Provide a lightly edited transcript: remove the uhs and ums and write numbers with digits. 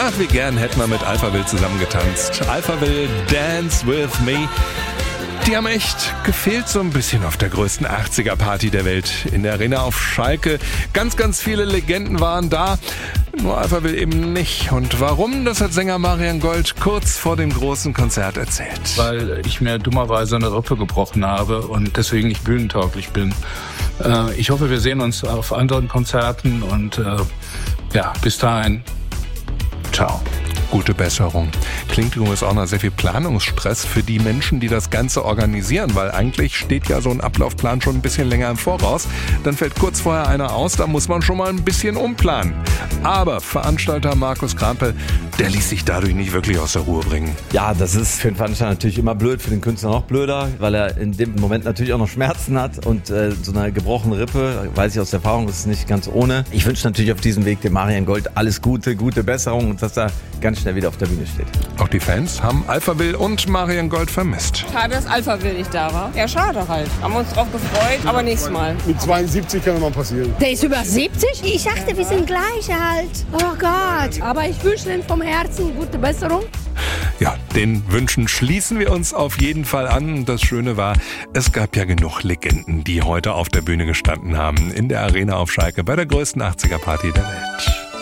Ach, wie gern hätten wir mit Alphaville zusammen getanzt. Alphaville, Dance With Me. Die haben echt gefehlt so ein bisschen auf der größten 80er-Party der Welt. In der Arena auf Schalke. Ganz, ganz viele Legenden waren da. Nur Alphaville eben nicht. Und warum, das hat Sänger Marian Gold kurz vor dem großen Konzert erzählt. Weil ich mir dummerweise eine Rippe gebrochen habe und deswegen nicht bühnentauglich bin. Ich hoffe, wir sehen uns auf anderen Konzerten und bis dahin. Ciao. Gute Besserung. Klingt übrigens auch nach sehr viel Planungsstress für die Menschen, die das Ganze organisieren, weil eigentlich steht ja so ein Ablaufplan schon ein bisschen länger im Voraus. Dann fällt kurz vorher einer aus, da muss man schon mal ein bisschen umplanen. Aber Veranstalter Markus Krampel, der ließ sich dadurch nicht wirklich aus der Ruhe bringen. Ja, das ist für den Veranstalter natürlich immer blöd, für den Künstler noch blöder, weil er in dem Moment natürlich auch noch Schmerzen hat und so eine gebrochene Rippe, weiß ich aus der Erfahrung, ist nicht ganz ohne. Ich wünsche natürlich auf diesem Weg dem Marian Gold alles Gute, gute Besserung und dass er ganz schnell wieder auf der Bühne steht. Auch die Fans haben Alphaville und Marian Gold vermisst. Schade, dass Alphaville nicht da war. Ja, schade halt. Haben uns drauf gefreut, aber nächstes Mal. Mit 72 kann mal passieren. Der ist über 70? Ich dachte, wir sind gleich alt. Oh Gott. Aber ich wünsche Ihnen vom Herzen gute Besserung. Ja, den Wünschen schließen wir uns auf jeden Fall an. Das Schöne war, es gab ja genug Legenden, die heute auf der Bühne gestanden haben. In der Arena auf Schalke bei der größten 80er-Party der Welt.